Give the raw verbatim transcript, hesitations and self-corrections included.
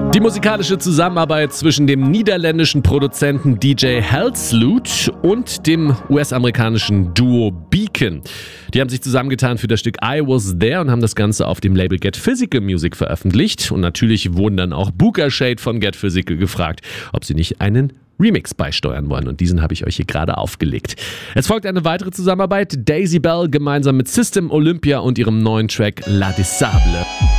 Die musikalische Zusammenarbeit zwischen dem niederländischen Produzenten D J Halsloot und dem U S-amerikanischen Duo Beacon. Die haben sich zusammengetan für das Stück I Was There und haben das Ganze auf dem Label Get Physical Music veröffentlicht. Und natürlich wurden dann auch Booka Shade von Get Physical gefragt, ob sie nicht einen Remix beisteuern wollen. Und diesen habe ich euch hier gerade aufgelegt. Es folgt eine weitere Zusammenarbeit. Daisy Bell gemeinsam mit System Olympia und ihrem neuen Track La Disable.